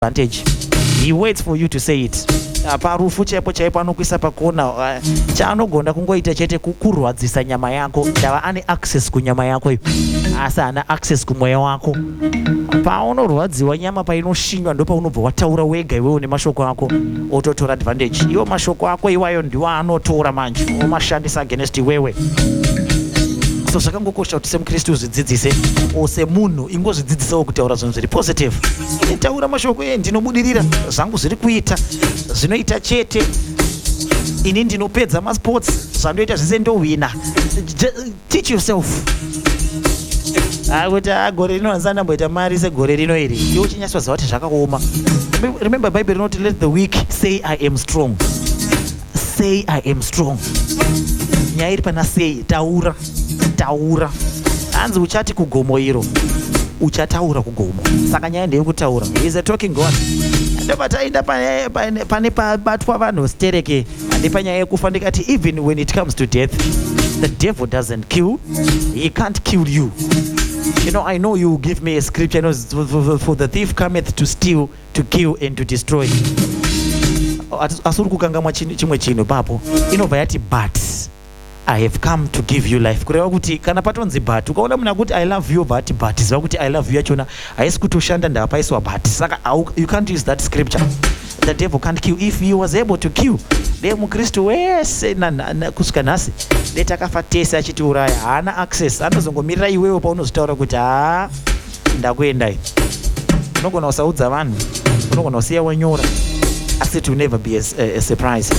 advantage. He waits for you to say it. Parufu chaipo anokuisa pakona chaanogona kungoita chete kukurwadzisa nyama yako. Ndava ane access kunyama yako asi ana access kumweya wako. Paunorwadziwa nyama painoshinywa ndo paunobva wataura wega iwewe nemashoko ako ototora advantage. Iwo mashoko ako iwayo ndiwo anotora manje omashandisa against iwewe. So zvakangokosha kuti semuKristu uzvidzidzise semunhu ingozvidzidzisawo kutaura zvinhu zviri positive. Taura mashoko ndinobudirira zvangu zviri kuita zvinoita chete, ini ndinopedza masports zvandoita zvese ndowina. Teach yourself. Kuti gore rino handisandamboita mari segore rino iri, iwe chinyatsoziva kuti zvakaoma. Remember Bible rinoti let the weak say I am strong. Say I am strong. Nyaya iri pana say, taura. Hanzi uchati kugomo iro, uchataura kugomo. Saka nyaya ndeyekutaura. He is a talking God. Ndopataenda pane pabatwa vanhu stereke ndepanyaya yekufa ndikati even when it comes to death, the devil doesn't kill. He can't kill you. You know, I know you give me a scripture, you know, for the thief cometh to steal, to kill and to destroy. Asuri kukangamwa chimwe chinhu papo. Inobva yati but I have come to give you life. Kureva kuti kana patonzi but ukaona munhu akuti I love you but ziva kuti I love you yachona haisi kutoshanda ndapaiswa but. Saka you can't use that scripture. The devil can't kill. If he was able to kill, de muKristu wese kusvika nhasi detakafa tese achitiuraya haana access. Anozongomirira iwewe paunozotaura kuti ndakuendai. Unogona kusaudza vanhu, unogona kusiya wanyora, asi it will never be a surprise.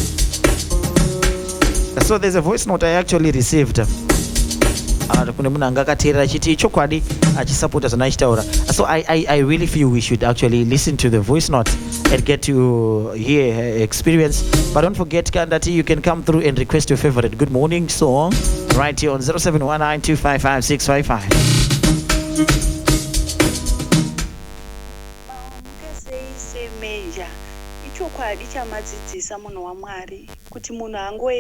So there's a voice note I actually received. Kune munhu anga akateerera achiti chokwadi achisapota zvona achitaura. So I really feel we should actually listen to the voice note and get to hear her experience. But don't forget that you can come through and request your favorite good morning song right here on 0719255655. Ichokwadi chamadzidzisa munhu waMwari kuti munhu